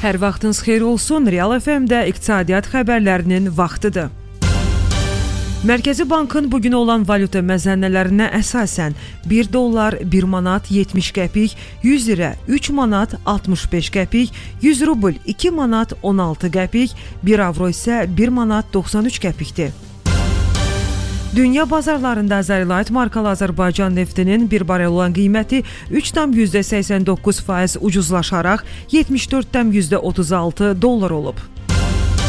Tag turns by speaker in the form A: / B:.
A: Hər vaxtınız xeyir olsun, Real FM-də iqtisadiyyat xəbərlərinin vaxtıdır. Mərkəzi Bankın bugün olan valyuta məzənnələrinə əsasən 1 dollar 1 manat 70 qəpik, 100 lirə 3 manat 65 qəpik, 100 rubl 2 manat 16 qəpik, 1 avro isə 1 manat 93 qəpikdir. Dünya bazarlarında Azərbaycan markalı Azərbaycan neftinin bir barel olan qiyməti 3,89% ucuzlaşaraq 74,36 dollar olub.